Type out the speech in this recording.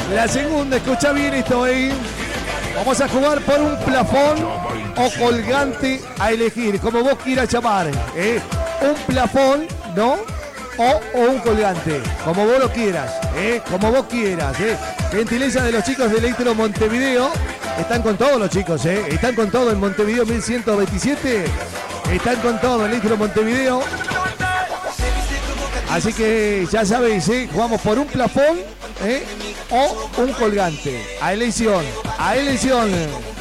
La segunda, escucha bien esto ahí. Vamos a jugar por un plafón o colgante a elegir, como vos quieras llamar. Un plafón, ¿no? O un colgante, como vos lo quieras, como vos quieras. Gentileza de los chicos de Electro Montevideo. Están con todos los chicos, están con todo en Montevideo 1127. Están con todo en Electro Montevideo. Así que ya sabéis, jugamos por un plafón o un colgante. A elección, a elección.